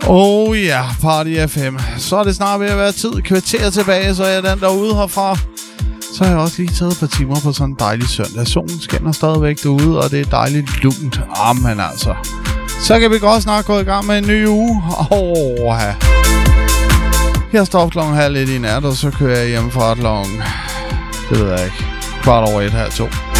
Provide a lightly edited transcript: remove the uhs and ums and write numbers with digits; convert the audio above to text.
Ja, Party FM. Så er det snart ved at være tid. Kvarter tilbage, så er jeg den derude herfra. Så har jeg også lige taget et par timer på sådan en dejlig søndag. Solen skinner stadigvæk derude, og det er dejligt lunt. Men altså. Så kan vi godt snart gå i gang med en ny uge. Her står klokken 1:30 i nat, og så kører jeg hjem fra klokken, det ved jeg ikke, 1:15 her 2.